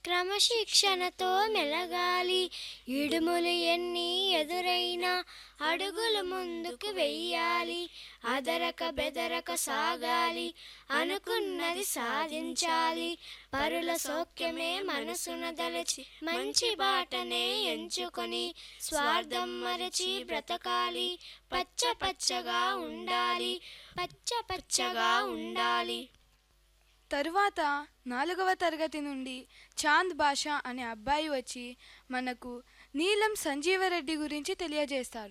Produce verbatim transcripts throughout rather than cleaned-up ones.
క్రమశిక్షణతో మెలగాలి. ఇడుములు ఎన్ని ఎదురైనా అడుగులు ముందుకు వెయ్యాలి. అదరక బెదరక సాగాలి, అనుకున్నది సాధించాలి. పరుల సౌఖ్యమే మనసున దలచి మంచి బాటనే ఎంచుకొని స్వార్థం మరచి బ్రతకాలి. పచ్చ పచ్చగా ఉండాలి, పచ్చ పచ్చగా ఉండాలి. తరువాత నాలుగవ తరగతి నుండి చాంద్ బాషా అనే అబ్బాయి వచ్చి మనకు నీలం సంజీవరెడ్డి గురించి తెలియజేస్తాడు.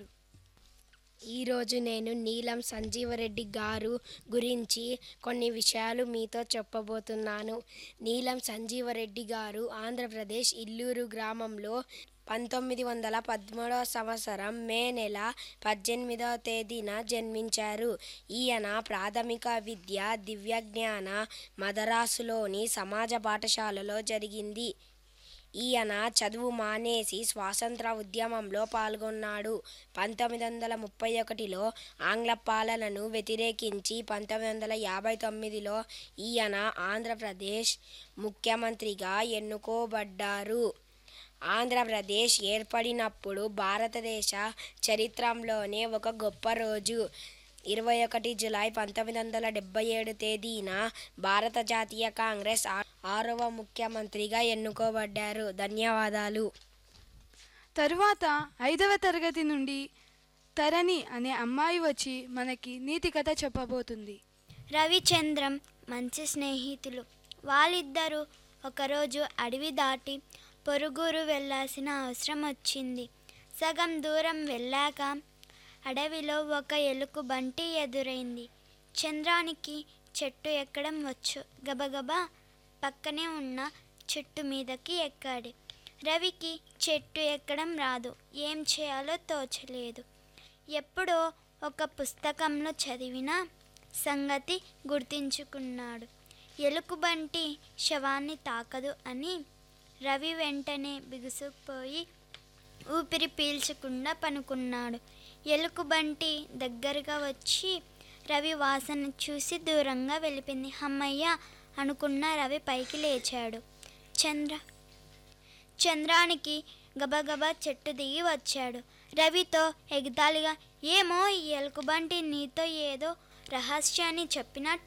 ఈరోజు నేను నీలం సంజీవరెడ్డి గారు గురించి కొన్ని విషయాలు మీతో చెప్పబోతున్నాను. నీలం సంజీవరెడ్డి గారు ఆంధ్రప్రదేశ్ ఇల్లూరు గ్రామంలో పంతొమ్మిది వందల పదమూడవ సంవత్సరం మే నెల పద్దెనిమిదవ తేదీన జన్మించారు. ఈయన ప్రాథమిక విద్య దివ్యజ్ఞాన మదరాసులోని సమాజ పాఠశాలలో జరిగింది. ఈయన చదువు మానేసి స్వాతంత్ర ఉద్యమంలో పాల్గొన్నాడు. పంతొమ్మిది వందల ముప్పై ఒకటిలో ఆంగ్ల పాలనను వ్యతిరేకించి పంతొమ్మిది వందల యాభై తొమ్మిదిలో ఈయన ఆంధ్రప్రదేశ్ ముఖ్యమంత్రిగా ఎన్నుకోబడ్డారు. ఆంధ్రప్రదేశ్ ఏర్పడినప్పుడు భారతదేశ చరిత్రలోనే ఒక గొప్ప రోజు. ఇరవై ఒకటి జూలై పంతొమ్మిది వందల డెబ్బై ఏడు తేదీన భారత జాతీయ కాంగ్రెస్ ఆరవ ముఖ్యమంత్రిగా ఎన్నుకోబడ్డారు. ధన్యవాదాలు. తరువాత ఐదవ తరగతి నుండి తరణి అనే అమ్మాయి వచ్చి మనకి నీతి కథ చెప్పబోతుంది. రవిచంద్రం మంచి స్నేహితులు. వాళ్ళిద్దరూ ఒకరోజు అడవి దాటి పొరుగురు వెళ్ళాల్సిన అవసరం వచ్చింది. సగం దూరం వెళ్ళాక అడవిలో ఒక ఎలుగుబంటి ఎదురైంది. చంద్రానికి చెట్టు ఎక్కడం వచ్చు. గబగబా పక్కనే ఉన్న చెట్టు మీదకి ఎక్కాడు. రవికి చెట్టు ఎక్కడం రాదు. ఏం చేయాలో తోచలేదు. ఎప్పుడో ఒక పుస్తకంలో చదివిన సంగతి గుర్తించుకున్నాడు. ఎలుగుబంటి శవాన్ని తాకదు అని. రవి వెంటనే బిగుసుకుపోయి ఊపిరి పీల్చకుండా పనుకున్నాడు. ఎలుగుబంటి దగ్గరగా వచ్చి రవి వాసన చూసి దూరంగా వెళ్ళిపోయింది. అమ్మయ్య అనుకున్న రవి పైకి లేచాడు. చంద్ర చంద్రానికి గబగబా చెట్టు దిగి వచ్చాడు. రవితో ఎగతాళిగా, ఏమో ఈ ఎలుగుబంటి నీతో ఏదో రహస్యాన్ని చెప్పినట్టు